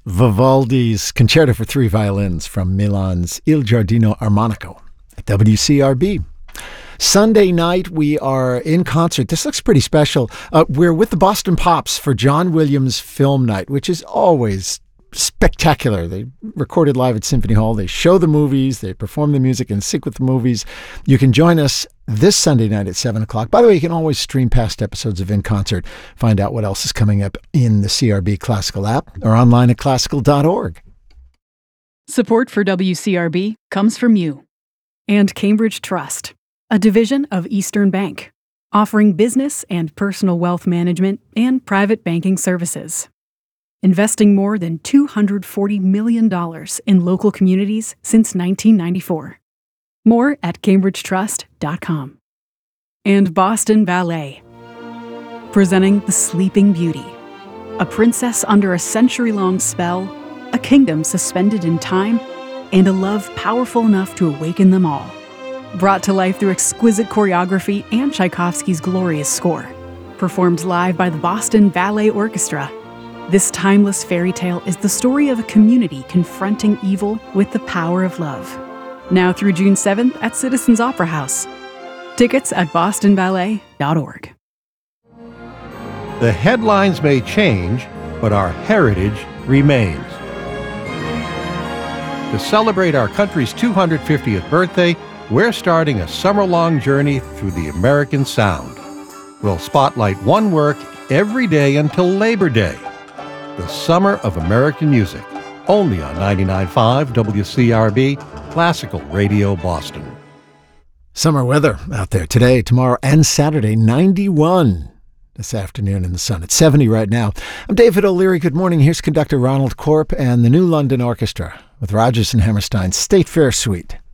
Vivaldi's Concerto for Three Violins from Milan's Il Giardino Armonico at WCRB. Sunday night, we are in concert. This looks pretty special. We're with the Boston Pops for John Williams Film Night, which is always spectacular. They recorded live at Symphony Hall. They show the movies. They perform the music in sync with the movies. You can join us this Sunday night at 7 o'clock. By the way, you can always stream past episodes of In Concert, find out what else is coming up in the CRB Classical app or online at classical.org. Support for WCRB comes from you and Cambridge Trust, a division of Eastern Bank, offering business and personal wealth management and private banking services. Investing more than $240 million in local communities since 1994. More at cambridgetrust.com. And Boston Ballet, presenting The Sleeping Beauty, a princess under a century-long spell, a kingdom suspended in time, and a love powerful enough to awaken them all. Brought to life through exquisite choreography and Tchaikovsky's glorious score. Performed live by the Boston Ballet Orchestra, this timeless fairy tale is the story of a community confronting evil with the power of love. Now through June 7th at Citizens Opera House. Tickets at bostonballet.org. The headlines may change, but our heritage remains. To celebrate our country's 250th birthday, we're starting a summer-long journey through the American sound. We'll spotlight one work every day until Labor Day. The Summer of American Music, only on 99.5 WCRB, Classical Radio Boston. Summer weather out there today, tomorrow, and Saturday, 91 this afternoon in the sun. It's 70 right now. I'm David O'Leary. Good morning. Here's conductor Ronald Korp and the New London Orchestra with Rodgers and Hammerstein's State Fair Suite.